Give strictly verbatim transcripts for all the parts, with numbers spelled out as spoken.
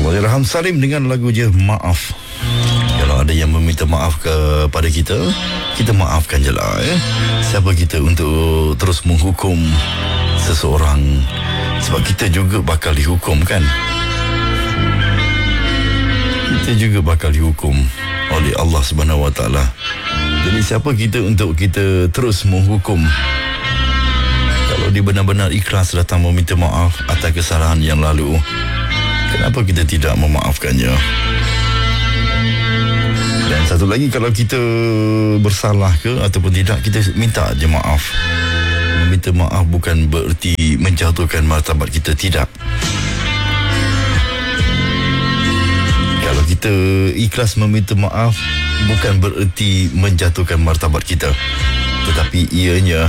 Allahyarham Salim dengan lagu je Maaf. Kalau ada yang meminta maaf kepada kita, kita maafkan je lah ya. Siapa kita untuk terus menghukum seseorang? Sebab kita juga bakal dihukum kan. Kita juga bakal dihukum oleh Allah Subhanahu Wa Taala. Jadi siapa kita untuk kita terus menghukum? Kalau dia benar-benar ikhlas datang meminta maaf atas kesalahan yang lalu, kenapa kita tidak memaafkannya? Dan satu lagi, kalau kita bersalah ke ataupun tidak, kita minta je maaf. Meminta maaf bukan bererti menjatuhkan martabat kita, tidak. Kalau kita ikhlas meminta maaf, bukan bererti menjatuhkan martabat kita, tetapi ianya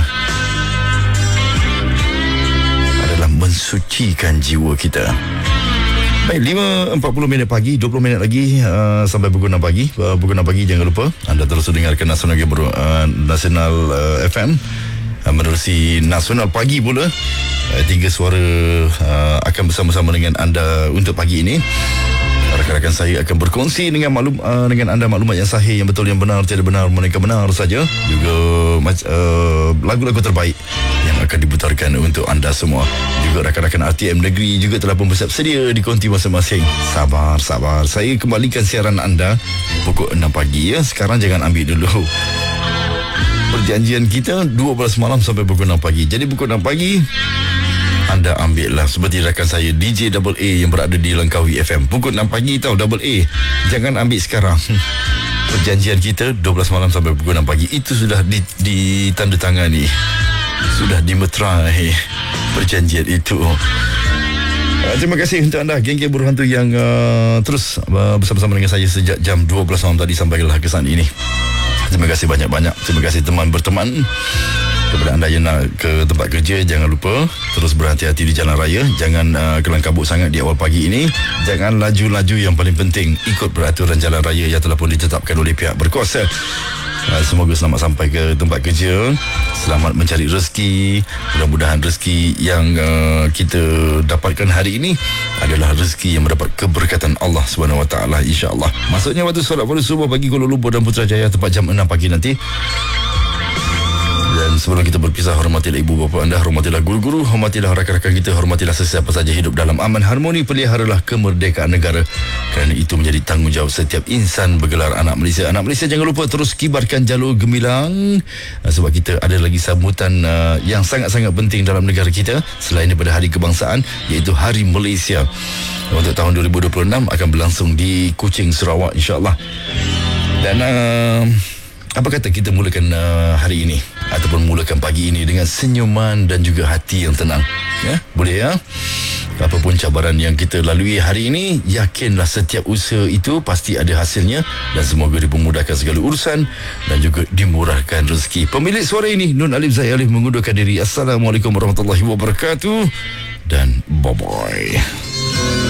adalah mensucikan jiwa kita. Baik, lima empat puluh minit pagi, dua puluh minit lagi uh, sampai pukul enam pagi. Uh, pukul enam pagi, jangan lupa anda terus dengarkan Nasional, uh, Nasional uh, F M uh, menerusi Nasional Pagi pula. Uh, tiga suara uh, akan bersama-sama dengan anda untuk pagi ini. Rakan-rakan saya akan berkongsi dengan maklum uh, dengan anda maklumat yang sahih, yang betul, yang benar, tiada benar, mereka benar saja. Juga uh, lagu-lagu terbaik yang akan diputarkan untuk anda semua. Juga rakan-rakan R T M Negeri juga telah pun bersiap sedia di konti masing-masing. Sabar, sabar. Saya kembalikan siaran anda pukul enam pagi ya. Sekarang jangan ambil dulu. Perjanjian kita dua belas malam sampai pukul enam pagi. Jadi pukul enam pagi anda ambil lah, seperti rakan saya D J Double A yang berada di Langkawi F M. Pukul enam pagi tau, Double A. Jangan ambil sekarang. Perjanjian kita dua belas malam sampai pukul enam pagi. Itu sudah ditandatangani, sudah dimeterai perjanjian itu. Uh, terima kasih untuk anda, geng-geng buruh hantu yang uh, terus uh, bersama-sama dengan saya sejak jam dua belas malam tadi sampailah ke saat ini. Terima kasih banyak-banyak. Terima kasih teman berteman. Kepada anda yang nak ke tempat kerja, jangan lupa terus berhati-hati di jalan raya. Jangan uh, kelang kabut sangat di awal pagi ini. Jangan laju-laju, yang paling penting ikut peraturan jalan raya yang telah pun ditetapkan oleh pihak berkuasa. Uh, semoga selamat sampai ke tempat kerja, selamat mencari rezeki. Mudah-mudahan rezeki yang uh, kita dapatkan hari ini adalah rezeki yang mendapat keberkatan Allah Subhanahu Wa Taala, insya-Allah. Maksudnya waktu solat pada subuh bagi Kuala Lumpur dan Putrajaya tepat jam enam pagi nanti. Dan sebelum kita berpisah, hormatilah ibu bapa anda, hormatilah guru-guru, hormatilah rakan-rakan kita, hormatilah sesiapa saja hidup dalam aman harmoni, peliharalah kemerdekaan negara. Kerana itu menjadi tanggungjawab setiap insan bergelar anak Malaysia. Anak Malaysia, jangan lupa terus kibarkan jalur gemilang, sebab kita ada lagi sambutan uh, yang sangat-sangat penting dalam negara kita selain daripada Hari Kebangsaan, iaitu Hari Malaysia. Untuk tahun dua ribu dua puluh enam akan berlangsung di Kuching, Sarawak, insya-Allah. Dan uh, apa kata kita mulakan uh, hari ini ataupun mulakan pagi ini dengan senyuman dan juga hati yang tenang, ya? Boleh ya? Apapun cabaran yang kita lalui hari ini, yakinlah setiap usaha itu pasti ada hasilnya, dan semoga dipermudahkan segala urusan dan juga dimurahkan rezeki. Pemilik suara ini Nun Alif Zahid Alif mengundurkan diri. Assalamualaikum warahmatullahi wabarakatuh dan bye bye.